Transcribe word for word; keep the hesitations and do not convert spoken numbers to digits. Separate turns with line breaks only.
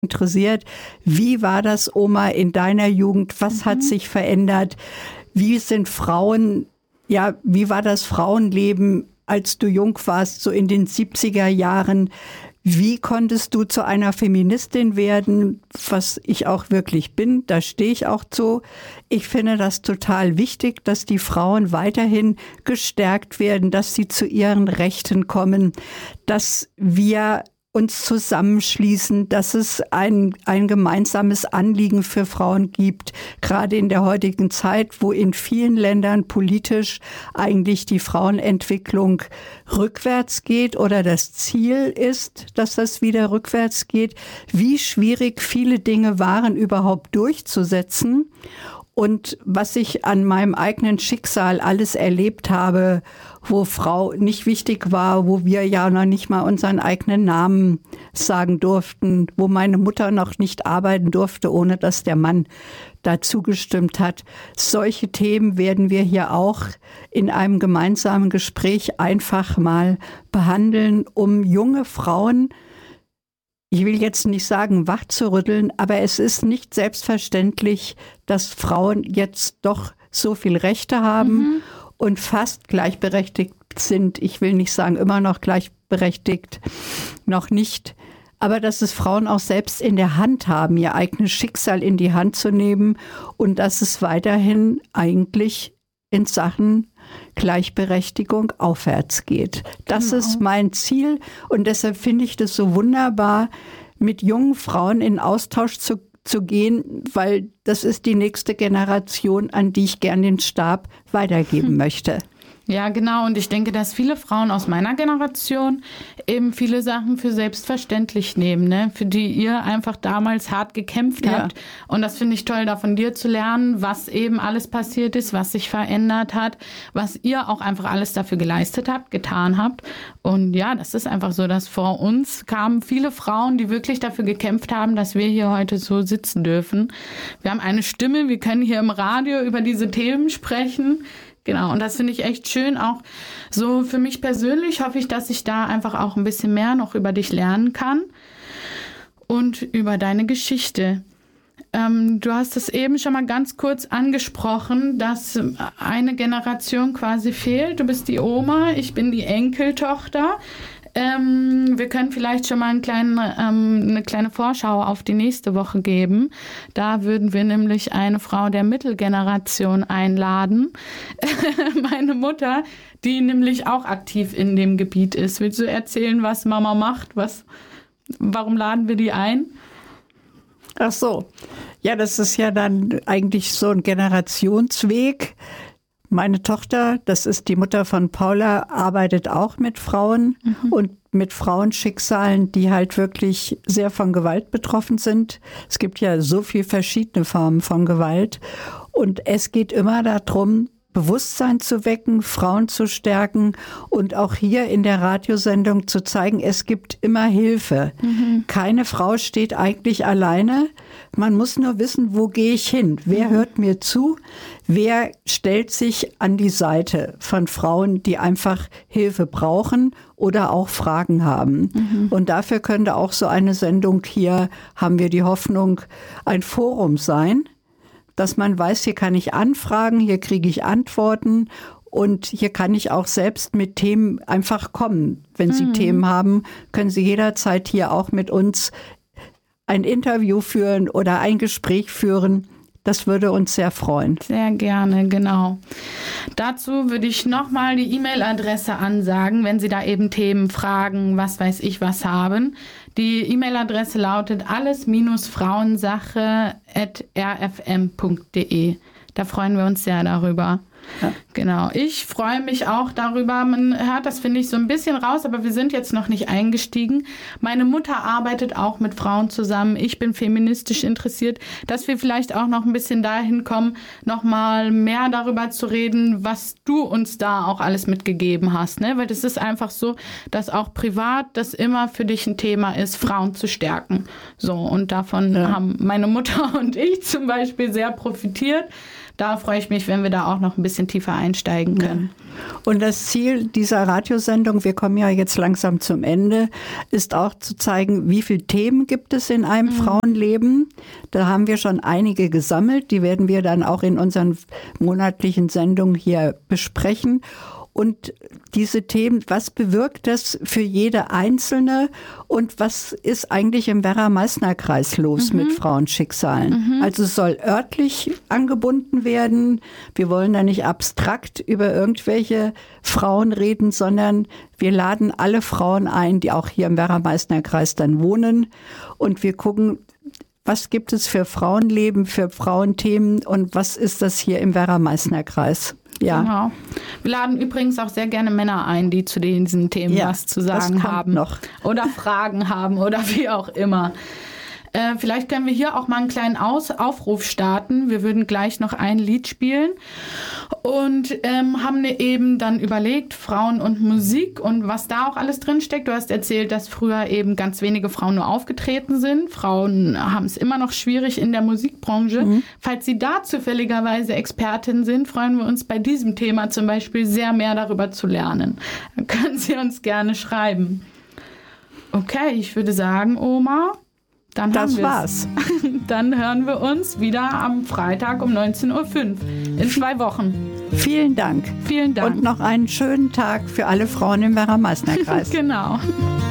interessiert, wie war das, Oma, in deiner Jugend? Was mhm. hat sich verändert? Wie sind Frauen, ja, wie war das Frauenleben, als du jung warst, so in den siebziger Jahren? Wie konntest du zu einer Feministin werden, was ich auch wirklich bin? Da stehe ich auch zu. Ich finde das total wichtig, dass die Frauen weiterhin gestärkt werden, dass sie zu ihren Rechten kommen, dass wir uns zusammenschließen, dass es ein, ein gemeinsames Anliegen für Frauen gibt, gerade in der heutigen Zeit, wo in vielen Ländern politisch eigentlich die Frauenentwicklung rückwärts geht oder das Ziel ist, dass das wieder rückwärts geht, wie schwierig viele Dinge waren, überhaupt durchzusetzen. Und was ich an meinem eigenen Schicksal alles erlebt habe, wo Frau nicht wichtig war, wo wir ja noch nicht mal unseren eigenen Namen sagen durften, wo meine Mutter noch nicht arbeiten durfte, ohne dass der Mann dazu gestimmt hat. Solche Themen werden wir hier auch in einem gemeinsamen Gespräch einfach mal behandeln, um junge Frauen, ich will jetzt nicht sagen, wachzurütteln, aber es ist nicht selbstverständlich, dass Frauen jetzt doch so viel Rechte haben mhm. und fast gleichberechtigt sind. Ich will nicht sagen, immer noch gleichberechtigt, noch nicht. Aber dass es Frauen auch selbst in der Hand haben, ihr eigenes Schicksal in die Hand zu nehmen und dass es weiterhin eigentlich in Sachen Gleichberechtigung aufwärts geht. Das genau. ist mein Ziel und deshalb finde ich das so wunderbar, mit jungen Frauen in Austausch zu, zu gehen, weil das ist die nächste Generation, an die ich gern den Stab weitergeben hm. möchte.
Ja, genau. Und ich denke, dass viele Frauen aus meiner Generation eben viele Sachen für selbstverständlich nehmen, ne? Für die ihr einfach damals hart gekämpft ja. habt. Und das finde ich toll, da von dir zu lernen, was eben alles passiert ist, was sich verändert hat, was ihr auch einfach alles dafür geleistet habt, getan habt. Und ja, das ist einfach so, dass vor uns kamen viele Frauen, die wirklich dafür gekämpft haben, dass wir hier heute so sitzen dürfen. Wir haben eine Stimme, wir können hier im Radio über diese Themen sprechen. Genau, und das finde ich echt schön. Auch so für mich persönlich hoffe ich, dass ich da einfach auch ein bisschen mehr noch über dich lernen kann und über deine Geschichte. Ähm, du hast es eben schon mal ganz kurz angesprochen, dass eine Generation quasi fehlt. Du bist die Oma, ich bin die Enkeltochter. Ähm, wir können vielleicht schon mal einen kleinen, ähm, eine kleine Vorschau auf die nächste Woche geben. Da würden wir nämlich eine Frau der Mittelgeneration einladen. Meine Mutter, die nämlich auch aktiv in dem Gebiet ist. Willst du erzählen, was Mama macht? Was, warum laden wir die ein?
Ach so. Ja, das ist ja dann eigentlich so ein Generationsweg. Meine Tochter, das ist die Mutter von Paula, arbeitet auch mit Frauen mhm. und mit Frauenschicksalen, die halt wirklich sehr von Gewalt betroffen sind. Es gibt ja so viele verschiedene Formen von Gewalt. Und es geht immer darum, Bewusstsein zu wecken, Frauen zu stärken und auch hier in der Radiosendung zu zeigen, es gibt immer Hilfe. Mhm. Keine Frau steht eigentlich alleine. Man muss nur wissen, wo gehe ich hin? Wer mhm. hört mir zu? Wer stellt sich an die Seite von Frauen, die einfach Hilfe brauchen oder auch Fragen haben? Mhm. Und dafür könnte auch so eine Sendung hier, haben wir die Hoffnung, ein Forum sein, dass man weiß, hier kann ich anfragen, hier kriege ich Antworten und hier kann ich auch selbst mit Themen einfach kommen. Wenn mhm. Sie Themen haben, können Sie jederzeit hier auch mit uns ein Interview führen oder ein Gespräch führen. Das würde uns sehr freuen.
Sehr gerne, genau. Dazu würde ich nochmal die E-Mail-Adresse ansagen, wenn Sie da eben Themen, Fragen, was weiß ich was haben. Die E-Mail-Adresse lautet alles-frauensache at r f m punkt d e. Da freuen wir uns sehr darüber. Ja. Genau. Ich freue mich auch darüber. Man hört das, finde ich, so ein bisschen raus, aber wir sind jetzt noch nicht eingestiegen. Meine Mutter arbeitet auch mit Frauen zusammen. Ich bin feministisch interessiert, dass wir vielleicht auch noch ein bisschen dahin kommen, noch mal mehr darüber zu reden, was du uns da auch alles mitgegeben hast, ne? Weil das ist einfach so, dass auch privat das immer für dich ein Thema ist, Frauen zu stärken. So, und davon ja. haben meine Mutter und ich zum Beispiel sehr profitiert. da freue ich mich, wenn wir da auch noch ein bisschen tiefer einsteigen können.
Ja. Und das Ziel dieser Radiosendung, wir kommen ja jetzt langsam zum Ende, ist auch zu zeigen, wie viele Themen gibt es in einem mhm. Frauenleben. Da haben wir schon einige gesammelt, die werden wir dann auch in unseren monatlichen Sendungen hier besprechen. Und diese Themen, was bewirkt das für jede Einzelne und was ist eigentlich im Werra-Meißner-Kreis los mhm. mit Frauenschicksalen? Mhm. Also es soll örtlich angebunden werden. Wir wollen da nicht abstrakt über irgendwelche Frauen reden, sondern wir laden alle Frauen ein, die auch hier im Werra-Meißner-Kreis dann wohnen. Und wir gucken, was gibt es für Frauenleben, für Frauenthemen und was ist das hier im Werra-Meißner-Kreis? Ja.
Genau. Wir laden übrigens auch sehr gerne Männer ein, die zu diesen Themen ja, was zu sagen haben
noch.
Oder Fragen haben oder wie auch immer. Äh, vielleicht können wir hier auch mal einen kleinen Aus- Aufruf starten. Wir würden gleich noch ein Lied spielen und ähm, haben eben dann überlegt, Frauen und Musik und was da auch alles drin steckt. Du hast erzählt, dass früher eben ganz wenige Frauen nur aufgetreten sind. Frauen haben es immer noch schwierig in der Musikbranche. Mhm. Falls Sie da zufälligerweise Expertin sind, freuen wir uns bei diesem Thema zum Beispiel sehr mehr darüber zu lernen. Dann können Sie uns gerne schreiben. Okay, ich würde sagen, Oma, Dann
das
haben
war's.
Dann hören wir uns wieder am Freitag um neunzehn Uhr fünf in zwei Wochen.
Vielen Dank.
Vielen Dank.
Und noch einen schönen Tag für alle Frauen im Werra-Meißner-Kreis.
Genau.